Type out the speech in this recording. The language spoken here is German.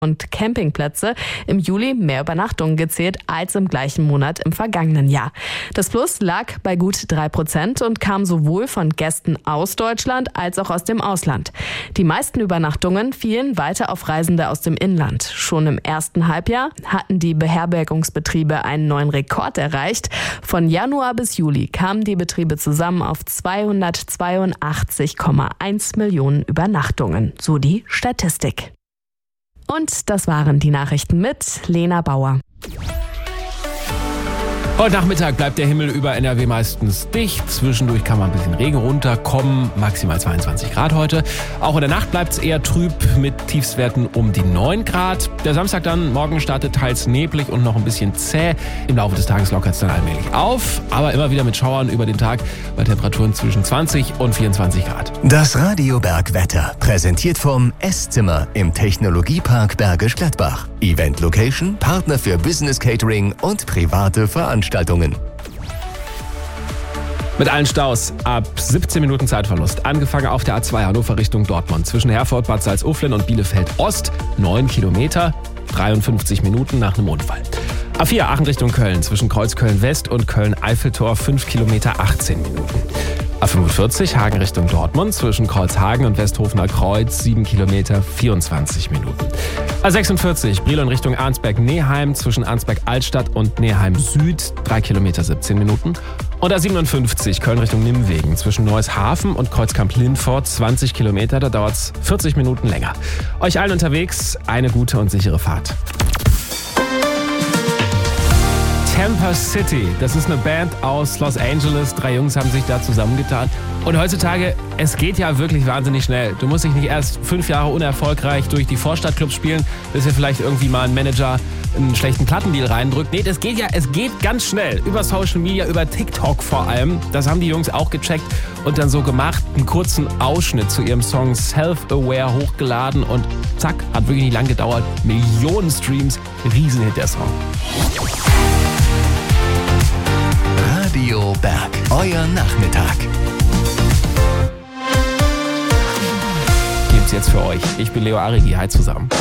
und Campingplätze im Juli mehr Übernachtungen gezählt als im gleichen Monat im vergangenen Jahr. Das Plus lag bei gut 3% und kam sowohl von Gästen aus Deutschland als auch aus dem Ausland. Die meisten Übernachtungen fielen weiter auf Reisende aus dem Inland. Schon im ersten Halbjahr hatten die Beherbergungsbetriebe einen neuen Rekord erreicht. Von Januar bis Juli kamen die Betriebe zusammen auf 282,1 Millionen Übernachtungen, so die Statistik. Und das waren die Nachrichten mit Lena Bauer. Heute Nachmittag bleibt der Himmel über NRW meistens dicht. Zwischendurch kann mal ein bisschen Regen runterkommen. Maximal 22 Grad heute. Auch in der Nacht bleibt es eher trüb mit Tiefstwerten um die 9 Grad. Der Samstag dann, morgen startet teils neblig und noch ein bisschen zäh. Im Laufe des Tages lockert es dann allmählich auf. Aber immer wieder mit Schauern über den Tag bei Temperaturen zwischen 20 und 24 Grad. Das Radio Bergwetter, präsentiert vom Esszimmer im Technologiepark Bergisch Gladbach. Event Location, Partner für Business Catering und private Veranstaltungen. Mit allen Staus ab 17 Minuten Zeitverlust. Angefangen auf der A2 Hannover Richtung Dortmund. Zwischen Herford, Bad Salzuflen und Bielefeld Ost 9 Kilometer, 53 Minuten nach einem Unfall. A4 Aachen Richtung Köln. Zwischen Kreuzköln West und Köln-Eiffeltor 5 Kilometer, 18 Minuten. A45 Hagen Richtung Dortmund. Zwischen Kreuzhagen und Westhofener Kreuz 7 Kilometer, 24 Minuten. A46 Brilon Richtung Arnsberg-Neheim. Zwischen Arnsberg-Altstadt und Neheim Süd 3 Kilometer, 17 Minuten. Und A57 Köln Richtung Nimwegen. Zwischen Neueshafen und Kreuzkamp-Lindfort 20 Kilometer. Da dauert es 40 Minuten länger. Euch allen unterwegs eine gute und sichere Fahrt. Tampa City, das ist eine Band aus Los Angeles. 3 Jungs haben sich da zusammengetan. Und heutzutage, es geht ja wirklich wahnsinnig schnell. Du musst dich nicht erst 5 Jahre unerfolgreich durch die Vorstadtclubs spielen, bis dir vielleicht irgendwie mal ein Manager einen schlechten Plattendeal reindrückt. Nee, es geht ganz schnell. Über Social Media, über TikTok vor allem. Das haben die Jungs auch gecheckt und dann so gemacht. Einen kurzen Ausschnitt zu ihrem Song Self-Aware hochgeladen und zack, hat wirklich nicht lang gedauert. Millionen Streams, Riesenhit der Song. Radio Berg, euer Nachmittag. Gibt's jetzt für euch. Ich bin Leo Arigi. Hi zusammen.